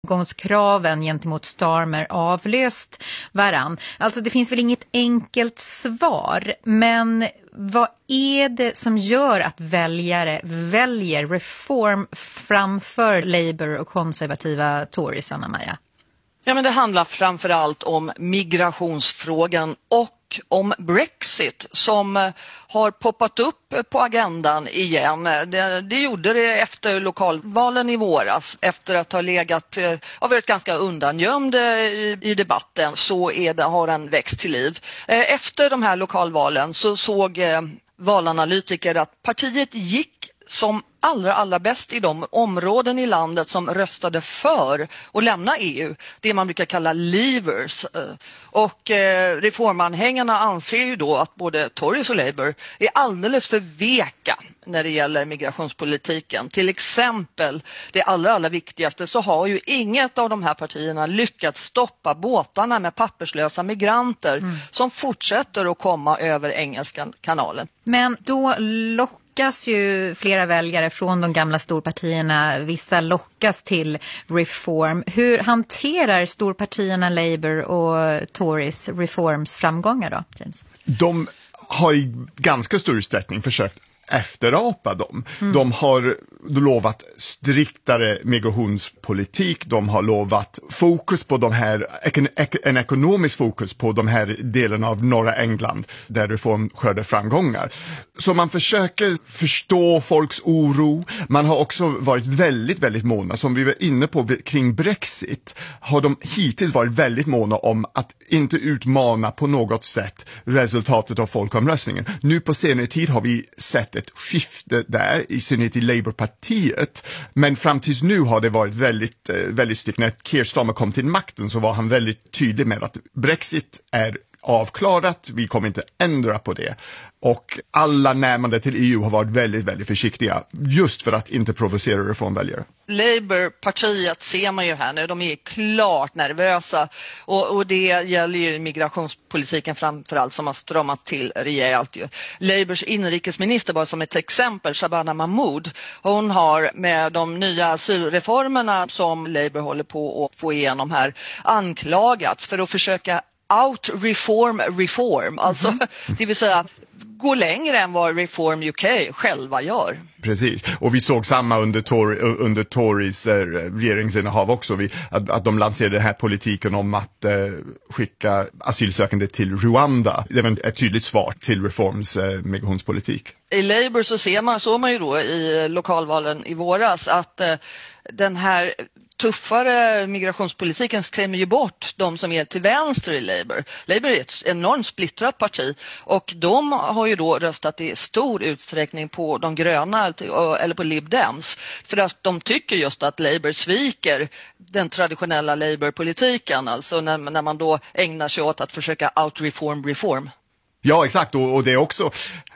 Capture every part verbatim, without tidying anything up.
Kraven gentemot Starmer avlöst varann. Alltså det finns väl inget enkelt svar, men vad är det som gör att väljare väljer reform framför Labour och konservativa Tories, Anna-Maja? Ja, men det handlar framförallt om migrationsfrågan och om Brexit som har poppat upp på agendan igen. Det, det gjorde det efter lokalvalen i våras. Efter att ha legat, har varit ganska undangömd i, i debatten, så är det, har den växt till liv. Efter de här lokalvalen så såg valanalytiker att partiet gick som allra, allra bäst i de områden i landet som röstade för att lämna E U. Det man brukar kalla leavers. Och reformanhängarna anser ju då att både Tories och Labour är alldeles för veka när det gäller migrationspolitiken. Till exempel, det allra, allra viktigaste, så har ju inget av de här partierna lyckats stoppa båtarna med papperslösa migranter mm. som fortsätter att komma över Engelska kanalen. Men då lockas ju flera väljare från de gamla storpartierna, vissa lockas till reform. Hur hanterar storpartierna Labour och Tories reforms framgångar då, James? De har i ganska stor utsträckning försökt efterapa dem. Mm. De har lovat striktare migrationspolitik, de har lovat fokus på de här, en ekonomisk fokus på de här delarna av norra England där reform skördar framgångar. Så man försöker förstå folks oro. Man har också varit väldigt, väldigt måna, som vi var inne på kring Brexit, har de hittills varit väldigt måna om att inte utmana på något sätt resultatet av folkomröstningen. Nu på senare tid har vi sett ett skifte där, i synnerhet i Labour-partiet. Men fram tills nu har det varit väldigt, väldigt styrt. När Keir Starmer kom till makten så var han väldigt tydlig med att Brexit är avklarat, vi kommer inte ändra på det. Och alla närmande till E U har varit väldigt, väldigt försiktiga just för att inte provocera reformväljare. Labour-partiet ser man ju här nu, de är klart nervösa och, och det gäller ju migrationspolitiken framförallt som har stramat till rejält ju. Labours inrikesminister, bara som ett exempel, Shabana Mahmood, hon har med de nya asylreformerna som Labour håller på att få igenom här anklagats för att försöka out-reform reform, alltså mm-hmm. det vill säga gå längre än vad Reform U K själva gör. Precis, och vi såg samma under, Tory, under Tories eh, regeringsinnehav också, vi, att, att de lanserade den här politiken om att eh, skicka asylsökande till Rwanda. Det var ett tydligt svar till Reforms eh, migrationspolitik. I Labour så ser man, så man ju då i lokalvalen i våras att eh, den här tuffare migrationspolitiken skrämmer ju bort de som är till vänster i Labour. Labour är ett enormt splittrat parti och de har ju då röstat i stor utsträckning på de gröna eller på Lib Dems för att de tycker just att Labour sviker den traditionella Labour-politiken, alltså när, när man då ägnar sig åt att försöka out-reform reform. Ja, exakt, och, och det är också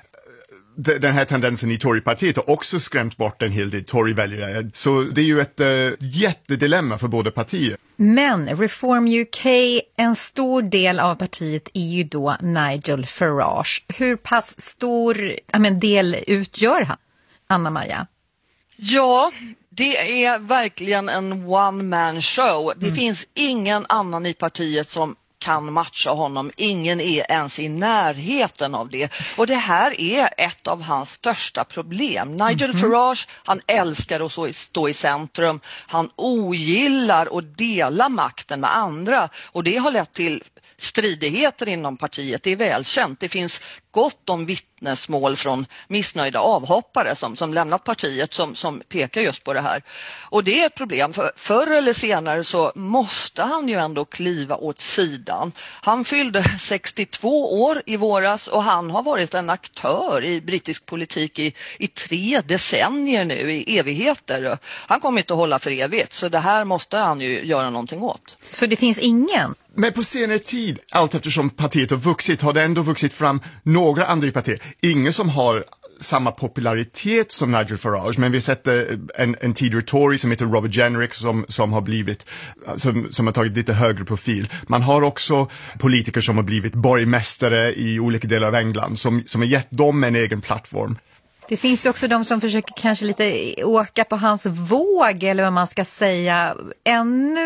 den här tendensen i Tory-partiet har också skrämt bort en hel del Tory-väljare. Så det är ju ett uh, jättedilemma för båda partier. Men Reform U K, en stor del av partiet är ju då Nigel Farage. Hur pass stor ja, men del utgör han, Anna-Maja? Ja, det är verkligen en one-man show. Det mm. finns ingen annan i partiet som kan matcha honom. Ingen är ens i närheten av det. Och det här är ett av hans största problem. Nigel mm-hmm. Farage, han älskar att stå i centrum. Han ogillar att dela makten med andra. Och det har lett till stridigheter inom partiet. Det är välkänt. Det finns gott om vittnesmål från missnöjda avhoppare som, som lämnat partiet som, som pekar just på det här. Och det är ett problem. För förr eller senare så måste han ju ändå kliva åt sidan. Han fyllde sextiotvå år i våras och han har varit en aktör i brittisk politik i, i tre decennier nu, i evigheter. Han kommer inte att hålla för evigt, så det här måste han ju göra någonting åt. Så det finns ingen? Men på senare tid, allt eftersom partiet har vuxit, har det ändå vuxit fram några andra i partiet. Ingen som har samma popularitet som Nigel Farage, men vi har sett en, en tidigare Tory som heter Robert Jenrick som, som har blivit, som, som har tagit lite högre profil. Man har också politiker som har blivit borgmästare i olika delar av England som, som har gett dem en egen plattform. Det finns ju också de som försöker kanske lite åka på hans våg eller vad man ska säga. Ännu